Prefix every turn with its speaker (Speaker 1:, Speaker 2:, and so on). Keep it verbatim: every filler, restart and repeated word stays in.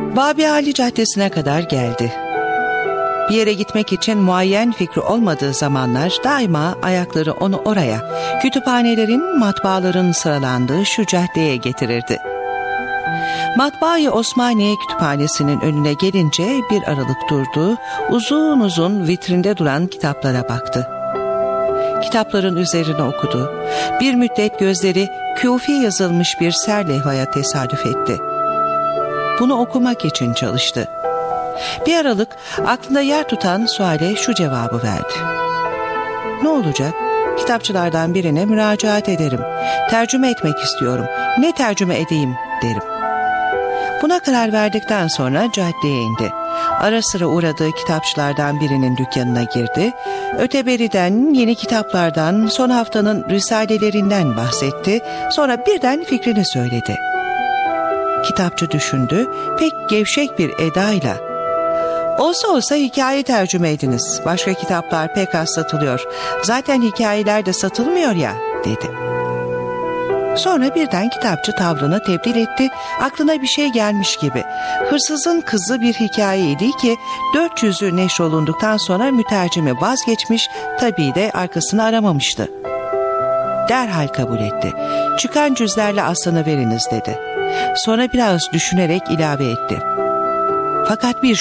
Speaker 1: Babi Ali Caddesi'ne kadar geldi. Bir yere gitmek için muayyen fikri olmadığı zamanlar daima ayakları onu oraya, kütüphanelerin, matbaaların sıralandığı şu caddeye getirirdi. Matbaa-i Osmaniye Kütüphanesi'nin önüne gelince bir aralık durdu, uzun uzun vitrinde duran kitaplara baktı. Kitapların üzerine okudu. Bir müddet gözleri Küfi yazılmış bir serlevhaya tesadüf etti. Bunu okumak için çalıştı. Bir aralık aklında yer tutan suale şu cevabı verdi. Ne olacak? Kitapçılardan birine müracaat ederim. Tercüme etmek istiyorum. Ne tercüme edeyim derim. Buna karar verdikten sonra caddeye indi. Ara sıra uğradığı kitapçılardan birinin dükkanına girdi. Öteberiden, yeni kitaplardan, son haftanın risalelerinden bahsetti. Sonra birden fikrini söyledi. Kitapçı düşündü, pek gevşek bir edayla "Olsa olsa hikaye tercüme ediniz. Başka kitaplar pek az satılıyor. Zaten hikayeler de satılmıyor ya," dedi. Sonra birden kitapçı tavrını tebdil etti. Aklına bir şey gelmiş gibi. Hırsızın Kızı bir hikayeydi ki dört yüzü neşrolunduktan sonra mütercimi vazgeçmiş, tabii de arkasını aramamıştı. Derhal kabul etti. "Çıkan cüzlerle aslanı veriniz," dedi. Sonra biraz düşünerek ilave etti. "Fakat bir